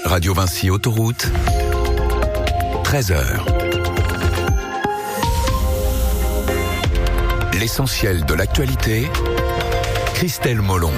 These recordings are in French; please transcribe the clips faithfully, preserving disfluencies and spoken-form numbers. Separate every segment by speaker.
Speaker 1: Radio Vinci Autoroute, treize heures. L'essentiel de l'actualité, Christelle Molon.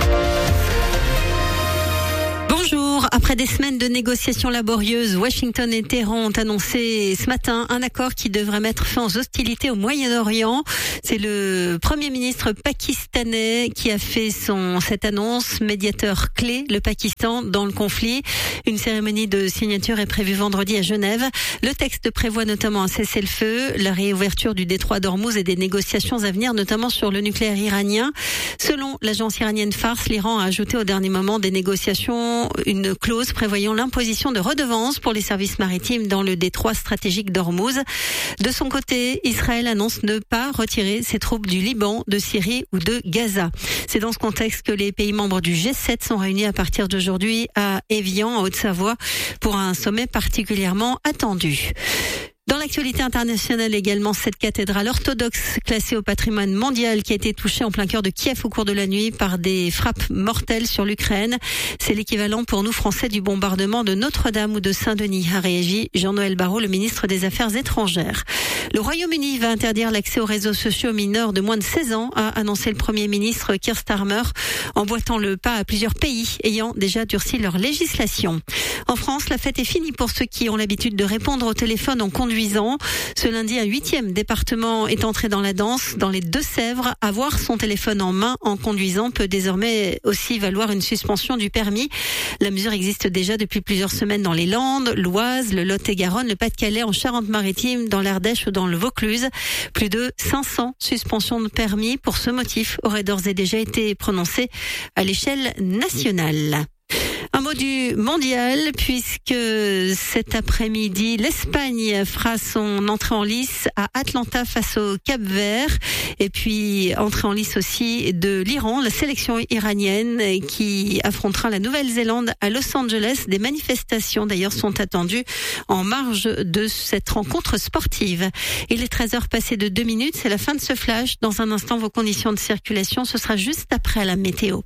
Speaker 2: Après des semaines de négociations laborieuses, Washington et Téhéran ont annoncé ce matin un accord qui devrait mettre fin aux hostilités au Moyen-Orient. C'est le Premier ministre pakistanais qui a fait son, cette annonce, médiateur clé, le Pakistan, dans le conflit. Une cérémonie de signature est prévue vendredi à Genève. Le texte prévoit notamment un cessez-le-feu, la réouverture du détroit d'Ormuz et des négociations à venir, notamment sur le nucléaire iranien. Selon l'agence iranienne Fars, l'Iran a ajouté au dernier moment des négociations une clause prévoyant l'imposition de redevances pour les services maritimes dans le détroit stratégique d'Ormuz. De son côté, Israël annonce ne pas retirer ses troupes du Liban, de Syrie ou de Gaza. C'est dans ce contexte que les pays membres du G sept sont réunis à partir d'aujourd'hui à Évian, en Haute-Savoie, pour un sommet particulièrement attendu. Dans l'actualité internationale également, cette cathédrale orthodoxe classée au patrimoine mondial qui a été touchée en plein cœur de Kiev au cours de la nuit par des frappes mortelles sur l'Ukraine. C'est l'équivalent pour nous Français du bombardement de Notre-Dame ou de Saint-Denis, a réagi Jean-Noël Barrot, le ministre des Affaires étrangères. Le Royaume-Uni va interdire l'accès aux réseaux sociaux aux mineurs de moins de seize ans, a annoncé le Premier ministre Keir Starmer, emboîtant le pas à plusieurs pays ayant déjà durci leur législation. En France, la fête est finie pour ceux qui ont l'habitude de répondre au téléphone en conduisant. Ce lundi, un huitième département est entré dans la danse. Dans les Deux-Sèvres, avoir son téléphone en main en conduisant peut désormais aussi valoir une suspension du permis. La mesure existe déjà depuis plusieurs semaines dans les Landes, l'Oise, le Lot-et-Garonne, le Pas-de-Calais, en Charente-Maritime, dans l'Ardèche ou dans le Vaucluse. Plus de cinq cents suspensions de permis pour ce motif auraient d'ores et déjà été prononcées à l'échelle nationale. Un mot du mondial, puisque cet après-midi, l'Espagne fera son entrée en lice à Atlanta face au Cap-Vert. Et puis, entrée en lice aussi de l'Iran, la sélection iranienne qui affrontera la Nouvelle-Zélande à Los Angeles. Des manifestations, d'ailleurs, sont attendues en marge de cette rencontre sportive. Il est treize heures passées de deux minutes. C'est la fin de ce flash. Dans un instant, vos conditions de circulation, ce sera juste après la météo.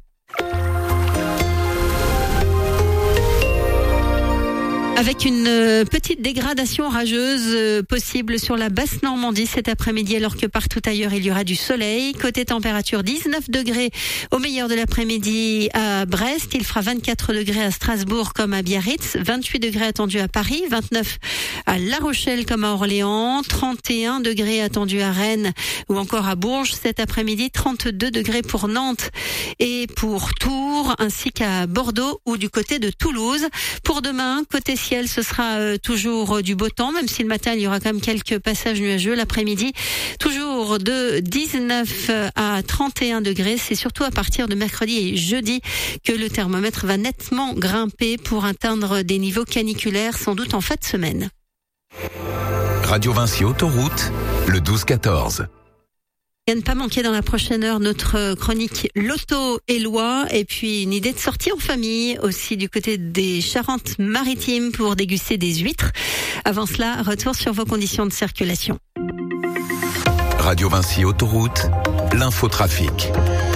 Speaker 2: Avec une petite dégradation orageuse possible sur la basse Normandie cet après-midi, alors que partout ailleurs il y aura du soleil. Côté température, dix-neuf degrés au meilleur de l'après-midi à Brest. Il fera vingt-quatre degrés à Strasbourg comme à Biarritz, vingt-huit degrés attendus à Paris, vingt-neuf à La Rochelle comme à Orléans, trente et un degrés attendus à Rennes ou encore à Bourges cet après-midi, trente-deux degrés pour Nantes et pour Tours, ainsi qu'à Bordeaux ou du côté de Toulouse. Pour demain, côté ciel, ce sera euh, toujours euh, du beau temps, même si le matin, il y aura quand même quelques passages nuageux. L'après-midi, toujours de dix-neuf à trente et un degrés. C'est surtout à partir de mercredi et jeudi que le thermomètre va nettement grimper pour atteindre des niveaux caniculaires, sans doute en fin de semaine.
Speaker 1: Radio Vinci Autoroute, le douze quatorze.
Speaker 2: À ne pas manquer dans la prochaine heure notre chronique Loto et Loi, et puis une idée de sortie en famille aussi du côté des Charentes-Maritimes pour déguster des huîtres. Avant cela, retour sur vos conditions de circulation.
Speaker 1: Radio Vinci Autoroute, l'infotrafic.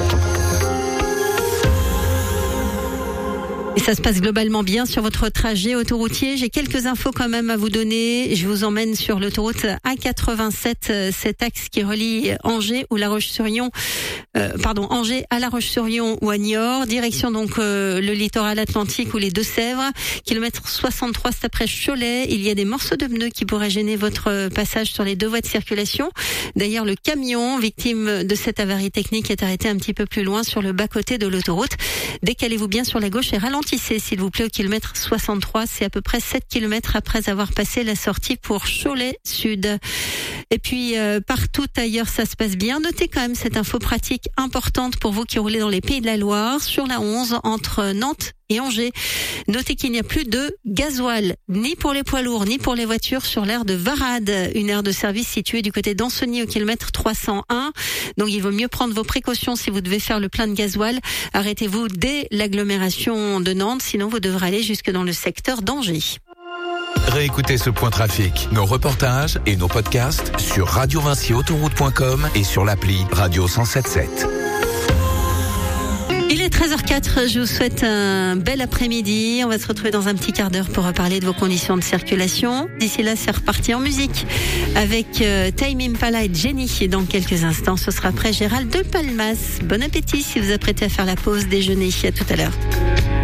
Speaker 2: Et ça se passe globalement bien sur votre trajet autoroutier. J'ai quelques infos quand même à vous donner. Je vous emmène sur l'autoroute A quatre-vingt-sept, cet axe qui relie Angers ou La Roche-sur-Yon, euh, pardon, Angers à La Roche-sur-Yon ou à Niort. Direction donc euh, le littoral atlantique ou les Deux-Sèvres. Kilomètre soixante-trois, c'est après Cholet. Il y a des morceaux de pneus qui pourraient gêner votre passage sur les deux voies de circulation. D'ailleurs, le camion victime de cette avarie technique est arrêté un petit peu plus loin sur le bas-côté de l'autoroute. Décalez-vous bien sur la gauche et ralentissez. S'il vous plaît, au kilomètre soixante-trois, c'est à peu près sept kilomètres après avoir passé la sortie pour Cholet Sud. Et puis, euh, partout ailleurs, ça se passe bien. Notez quand même cette info pratique importante pour vous qui roulez dans les Pays de la Loire, sur la onze, entre Nantes et Angers. Notez qu'il n'y a plus de gasoil, ni pour les poids lourds, ni pour les voitures sur l'aire de Varade, une aire de service située du côté d'Ancenis au kilomètre trois cent un. Donc il vaut mieux prendre vos précautions si vous devez faire le plein de gasoil. Arrêtez-vous dès l'agglomération de Nantes, sinon vous devrez aller jusque dans le secteur d'Angers.
Speaker 1: Réécoutez ce point trafic, nos reportages et nos podcasts sur radio vinci autoroute point com et sur l'appli Radio cent soixante-sept.
Speaker 2: Il est treize heures quatre, je vous souhaite un bel après-midi. On va se retrouver dans un petit quart d'heure pour reparler de vos conditions de circulation. D'ici là, c'est reparti en musique avec euh, Tame Impala et Jenny. Et dans quelques instants, ce sera après Gérald de Palmas. Bon appétit si vous apprêtez à faire la pause déjeuner. À tout à l'heure.